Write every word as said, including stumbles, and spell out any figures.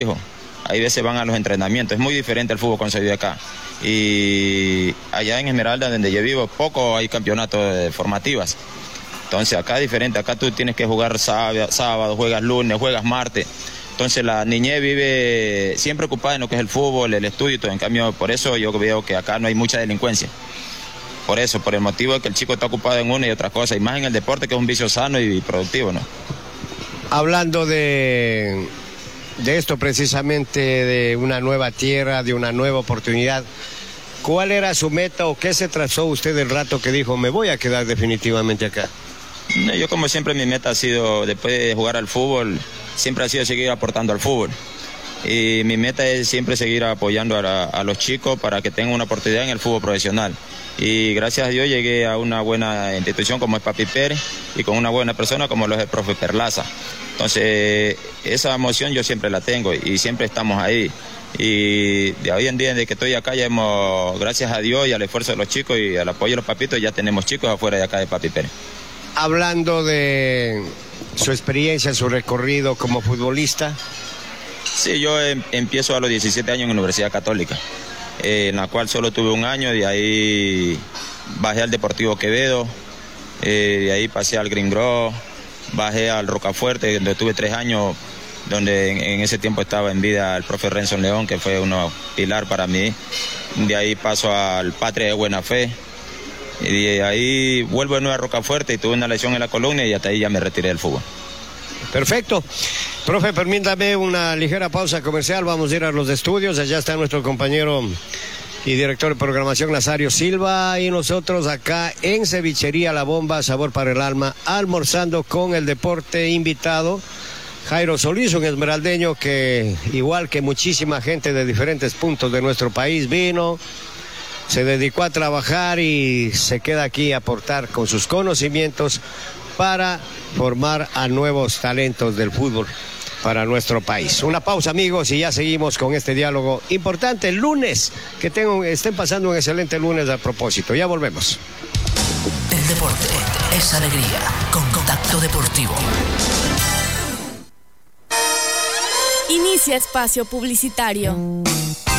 Hay veces van a los entrenamientos, es muy diferente el fútbol cuando se vive acá. Y allá en Esmeralda, donde yo vivo, poco hay campeonatos de formativas. Entonces acá es diferente, acá tú tienes que jugar sábado, sábado, juegas lunes, juegas martes. Entonces la niñez vive siempre ocupada en lo que es el fútbol, el estudio y todo. En cambio, por eso yo veo que acá no hay mucha delincuencia. Por eso, por el motivo de que el chico está ocupado en una y otra cosa, y más en el deporte, que es un vicio sano y productivo, ¿no? Hablando de, de esto precisamente, de una nueva tierra, de una nueva oportunidad, ¿cuál era su meta o qué se trazó usted el rato que dijo, me voy a quedar definitivamente acá? Yo, como siempre, mi meta ha sido, después de jugar al fútbol, siempre ha sido seguir aportando al fútbol. Y mi meta es siempre seguir apoyando a, la, a los chicos para que tengan una oportunidad en el fútbol profesional. Y gracias a Dios llegué a una buena institución como es Papi Pérez y con una buena persona como lo es el profe Perlaza. Entonces, esa emoción yo siempre la tengo y siempre estamos ahí. Y de hoy en día, desde que estoy acá, ya hemos, gracias a Dios y al esfuerzo de los chicos y al apoyo de los papitos, ya tenemos chicos afuera de acá de Papi Pérez. Hablando de su experiencia, su recorrido como futbolista. Sí, yo em, empiezo a los diecisiete años en la Universidad Católica, eh, en la cual solo tuve un año, de ahí bajé al Deportivo Quevedo, eh, de ahí pasé al Green Grove, bajé al Rocafuerte, donde tuve tres años, donde en, en ese tiempo estaba en vida el profe Renson León, que fue uno pilar para mí. De ahí paso al Patria de Buena Fe, y de ahí vuelvo de nuevo a Rocafuerte y tuve una lesión en la columna y hasta ahí ya me retiré del fútbol. Perfecto. Profe, permítame una ligera pausa comercial, vamos a ir a los estudios, allá está nuestro compañero y director de programación Nazario Silva y nosotros acá en Cevichería La Bomba, sabor para el alma, almorzando con el deporte invitado Jairo Solís, un esmeraldeño que, igual que muchísima gente de diferentes puntos de nuestro país, vino, se dedicó a trabajar y se queda aquí a aportar con sus conocimientos para formar a nuevos talentos del fútbol para nuestro país. Una pausa, amigos, y ya seguimos con este diálogo importante el lunes. Que tengan, estén pasando un excelente lunes a propósito. Ya volvemos. El deporte es alegría con Contacto Deportivo. Inicia espacio publicitario.